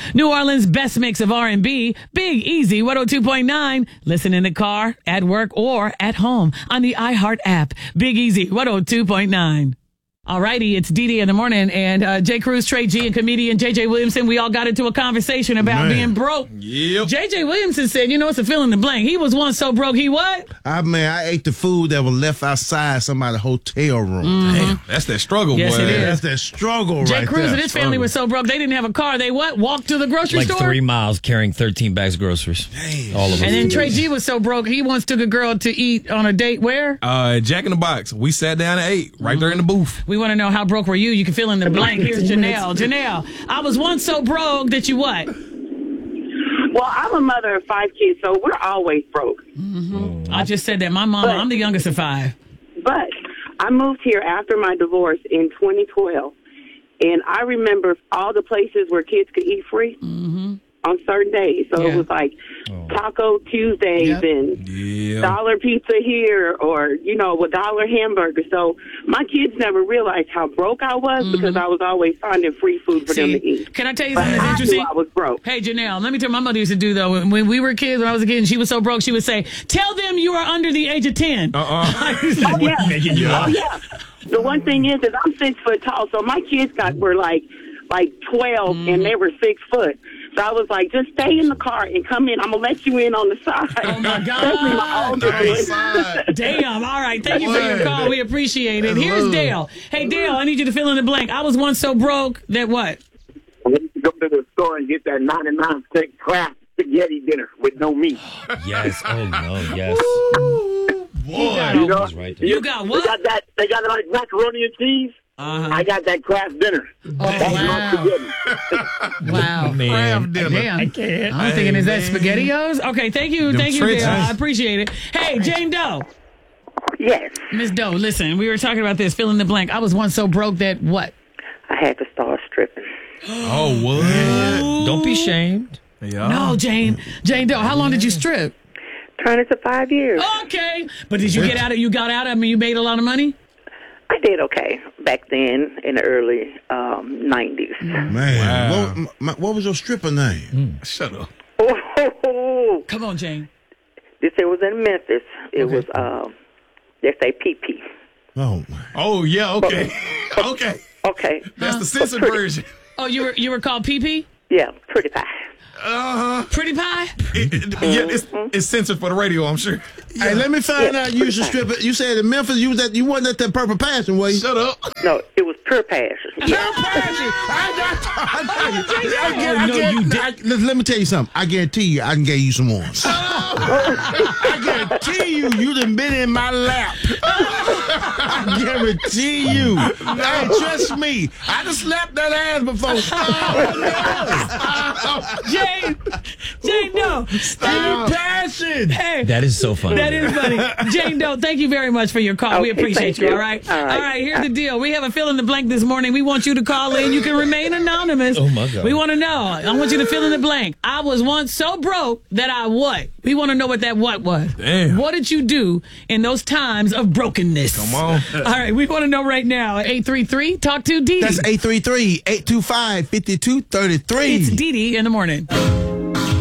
New Orleans' best mix of R&B, Big Easy 102.9. Listen in the car, at work, or at home on the iHeart app. Big Easy 102.9. All righty, it's Dee in the morning, and J. Cruz, Trey G, and comedian J.J. Williamson, we all got into a conversation about being broke. Yep. J.J. Williamson said, it's a fill in the blank. He was once so broke, he what? I ate the food that was left outside somebody's hotel room. Damn, that's that struggle, Yes, boy. it is. That's that struggle J. right Cruz there. and his family were so broke, they didn't have a car. They what? Walked to the grocery Like store? 3 miles carrying 13 bags of groceries. All of us. And then Trey G was so broke, he once took a girl to eat on a date where? Jack in the Box. We sat down and ate right there in the booth. We want to know how broke were you? You can fill in the blank. Here's Janelle. Janelle, I was once so broke that you what? Well, I'm a mother of 5 kids, so we're always broke. I just said that. My mama, I'm the youngest of 5. But I moved here after my divorce in 2012, and I remember all the places where kids could eat free on certain days. So it was like Taco Tuesdays and dollar pizza here, or a $1 hamburger. So my kids never realized how broke I was because I was always finding free food for them to eat. Can I tell you But something that's I interesting? knew I was broke. Hey, Janelle, let me tell you what my mother used to do, though. When we were kids, when I was a kid, and she was so broke, she would say, tell them you are under the age of 10. Oh, yeah. The one thing is I'm 6 foot tall, so my kids were like 12, and they were 6 foot. So I was like, just stay in the car and come in. I'm going to let you in on the side. Oh, my God. Especially my oldest one. Damn. All right. Thank you for your call. We appreciate it. Here's Dale. Hey, Dale, I need you to fill in the blank. I was once so broke that what? I used to go to the store and get that 99-cent Kraft spaghetti dinner with no meat. Yes. Oh, no. Yes. You know, Right there. You got what? They got like macaroni and cheese. I got that Kraft dinner. That's my spaghetti. Wow. Man. Damn. I can't. I'm thinking, is that SpaghettiOs? Okay, thank you. Thank you, trenches. Dale. I appreciate it. Hey, Jane Doe. Yes. Miss Doe, listen, we were talking about this, fill in the blank. I was once so broke that what? I had to start stripping. Oh, what? Don't be shamed. Yeah. No, Jane Doe, how long did you strip? Turning to 5 years. Okay. But did you get out of you got out? I mean, you made a lot of money? I did okay back then in the early 90s. Man, what was your stripper name? Shut up. Oh, Come on, Jane. it was in Memphis. It was, they say PP. Oh, man. Oh, yeah, okay. Okay. Okay. That's the censored version. Oh, you were called PP? Yeah, Pretty Pie. Pretty Pie? It's censored for the radio, I'm sure. Hey, let me find out you was a stripper. You said in Memphis you wasn't at that Purple Passion, were you? Shut up. No, it was Pure Passion. Let me tell you something. I guarantee you I can get you some more. I guarantee you done been in my lap. I guarantee you. Hey, trust me. I done slapped that ass before. Jane Doe. Pure Passion. Hey. That is so funny. That is funny. Jane Doe, thank you very much for your call. We Okay, appreciate thank you, you. all right? All right. All right, here's the deal. We have a fill in the blank this morning. We want you to call in. You can remain anonymous. Oh, my God. We want to know. I want you to fill in the blank. I was once so broke that I what? We want to know what that what was. Damn. What did you do in those times of brokenness? Come on. All right, we want to know right now. 833 Talk to Dee. That's 833-825-5233. It's Dee in the morning.